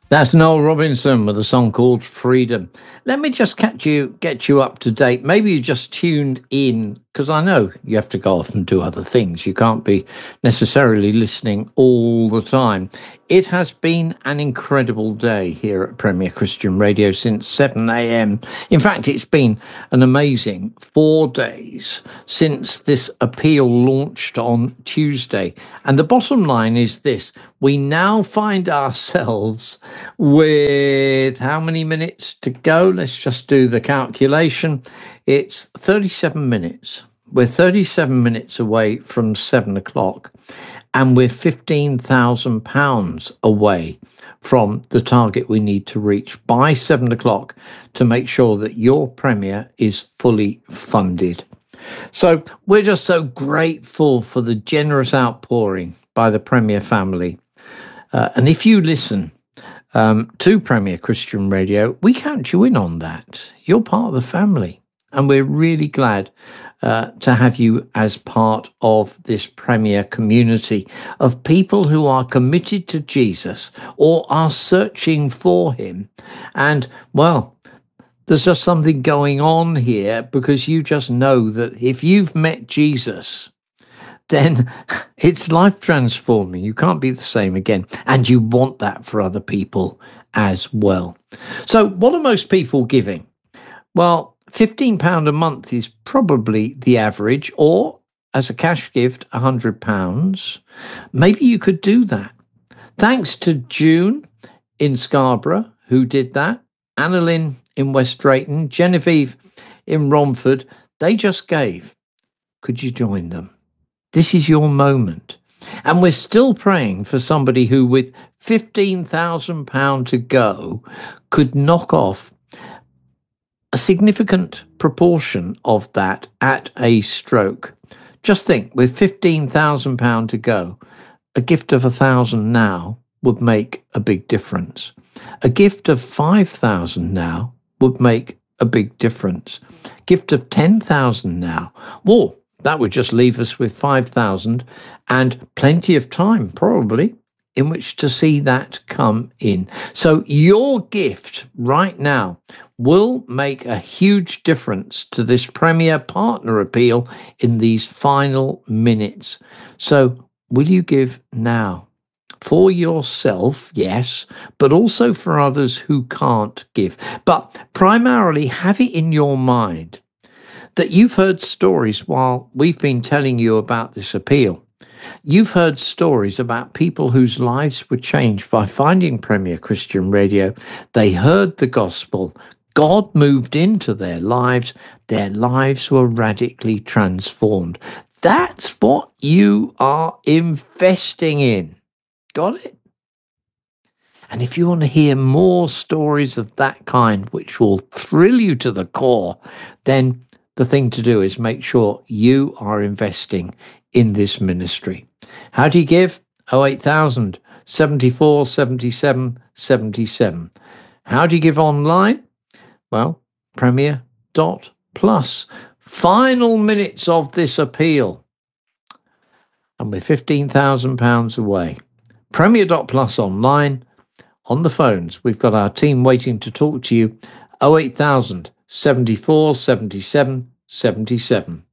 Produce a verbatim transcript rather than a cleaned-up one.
That's Noel Robinson with a song called Freedom. Let me just catch you, get you up to date. Maybe you just tuned in because I know you have to go off and do other things. You can't be necessarily listening all the time. It has been an incredible day here at Premier Christian Radio since seven a m. In fact, it's been an amazing four days since this appeal launched on Tuesday. And the bottom line is this: we now find ourselves with how many minutes to go? Let's just do the calculation. It's thirty-seven minutes. We're thirty-seven minutes away from seven o'clock, and we're fifteen thousand pounds away from the target we need to reach by seven o'clock to make sure that your Premier is fully funded. So we're just so grateful for the generous outpouring by the Premier family. Uh, and if you listen um, to Premier Christian Radio, we count you in on that. You're part of the family. And we're really glad uh, to have you as part of this Premier community of people who are committed to Jesus or are searching for him. And, well, there's just something going on here because you just know that if you've met Jesus, then it's life transforming. You can't be the same again. And you want that for other people as well. So what are most people giving? Well, fifteen pounds a month is probably the average, or as a cash gift, one hundred pounds. Maybe you could do that. Thanks to June in Scarborough, who did that, Annalyn in West Drayton, Genevieve in Romford, they just gave. Could you join them? This is your moment. And we're still praying for somebody who, with fifteen thousand pounds to go, could knock off a significant proportion of that at a stroke. Just think, with fifteen thousand pounds to go, a gift of one thousand now would make a big difference. A gift of five thousand now would make a big difference. Gift of ten thousand now, whoa, that would just leave us with five thousand and plenty of time, probably, in which to see that come in. So your gift right now will make a huge difference to this Premier Partner Appeal in these final minutes. So will you give now? For yourself, yes, but also for others who can't give. But primarily have it in your mind that you've heard stories while we've been telling you about this appeal. You've heard stories about people whose lives were changed by finding Premier Christian Radio. They heard the gospel. God moved into their lives. Their lives were radically transformed. That's what you are investing in. Got it? And if you want to hear more stories of that kind, which will thrill you to the core, then the thing to do is make sure you are investing in this ministry. How do you give? oh eight thousand, seventy-four, seventy-seven, seventy-seven. How do you give online? Well, Premier dot plus. Final minutes of this appeal. And we're fifteen thousand pounds away. Premier dot plus online. On the phones, we've got our team waiting to talk to you. oh eight thousand, seventy-four, seventy-seven, seventy-seven.